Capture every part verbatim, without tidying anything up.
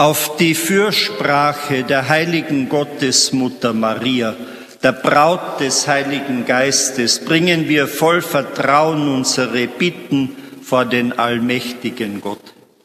Auf die Fürsprache der heiligen Gottesmutter Maria, der Braut des Heiligen Geistes, bringen wir voll Vertrauen unsere Bitten vor den allmächtigen Gott.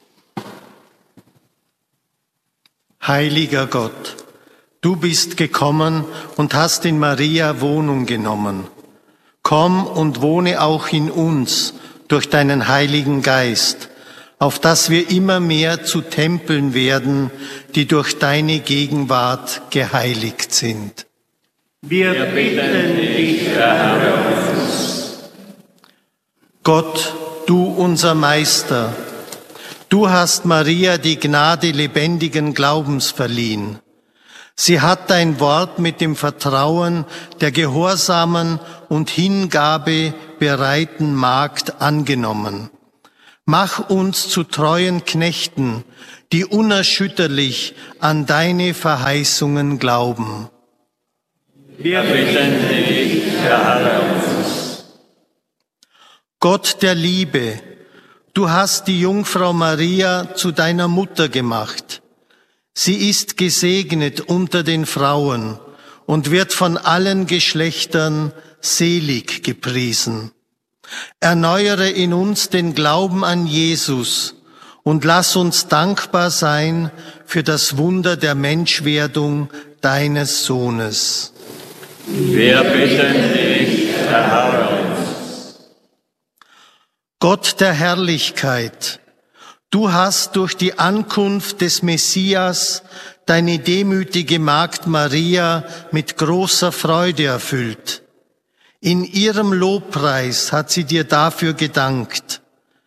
Heiliger Gott, du bist gekommen und hast in Maria Wohnung genommen. Komm und wohne auch in uns durch deinen Heiligen Geist, auf dass wir immer mehr zu Tempeln werden, die durch deine Gegenwart geheiligt sind. Wir bitten dich, erhöre uns. Gott, du unser Meister, du hast Maria die Gnade lebendigen Glaubens verliehen. Sie hat dein Wort mit dem Vertrauen der gehorsamen und Hingabe bereiten Magd angenommen. Mach uns zu treuen Knechten, die unerschütterlich an deine Verheißungen glauben. Wir bitten dich, erhöre uns. Gott der Liebe, du hast die Jungfrau Maria zu deiner Mutter gemacht. Sie ist gesegnet unter den Frauen und wird von allen Geschlechtern selig gepriesen. Erneuere in uns den Glauben an Jesus und lass uns dankbar sein für das Wunder der Menschwerdung deines Sohnes. Wir bitten dich, erhöre uns. Gott der Herrlichkeit, du hast durch die Ankunft des Messias deine demütige Magd Maria mit großer Freude erfüllt. In ihrem Lobpreis hat sie dir dafür gedankt.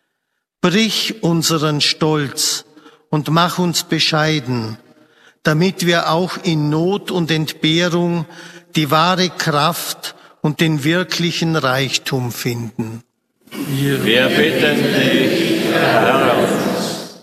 Brich unseren Stolz und mach uns bescheiden, damit wir auch in Not und Entbehrung die wahre Kraft und den wirklichen Reichtum finden. Wir bitten dich, erhöre uns.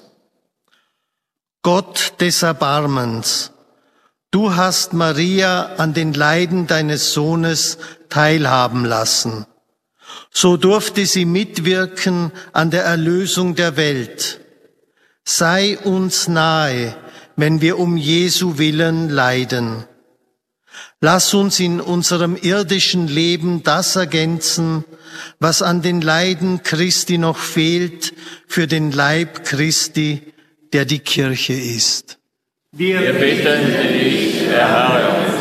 Gott des Erbarmens, du hast Maria an den Leiden deines Sohnes teilhaben lassen. So durfte sie mitwirken an der Erlösung der Welt. Sei uns nahe, wenn wir um Jesu willen leiden. Lass uns in unserem irdischen Leben das ergänzen, was an den Leiden Christi noch fehlt, für den Leib Christi, der die Kirche ist. Wir bitten dich, erhöre uns.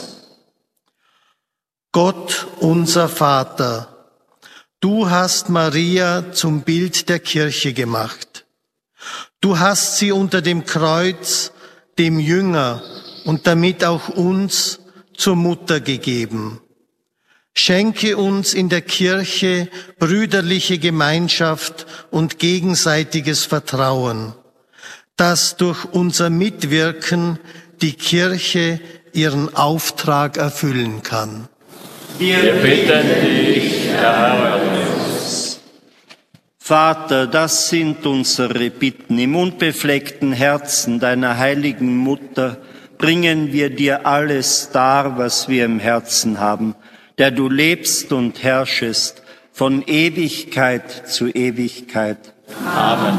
Gott, unser Vater, du hast Maria zum Bild der Kirche gemacht. Du hast sie unter dem Kreuz dem Jünger und damit auch uns zur Mutter gegeben. Schenke uns in der Kirche brüderliche Gemeinschaft und gegenseitiges Vertrauen, dass durch unser Mitwirken die Kirche ihren Auftrag erfüllen kann. Wir bitten dich, erhöre uns. Vater, das sind unsere Bitten. Im unbefleckten Herzen deiner heiligen Mutter bringen wir dir alles dar, was wir im Herzen haben, der du lebst und herrschest von Ewigkeit zu Ewigkeit. Amen.